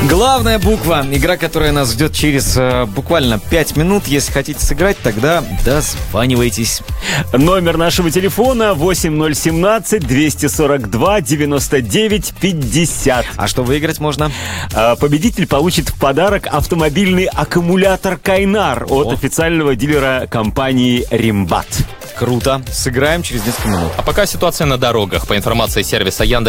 Главная буква. Игра, которая нас ждет через буквально 5 минут. Если хотите сыграть, тогда дозванивайтесь. Номер нашего телефона 8017-242-99-50. А что выиграть можно? Победитель получит в подарок автомобильный аккумулятор Кайнар от официального дилера компании Римбат. Круто. Сыграем через несколько минут. А пока ситуация на дорогах. По информации сервиса Яндекс.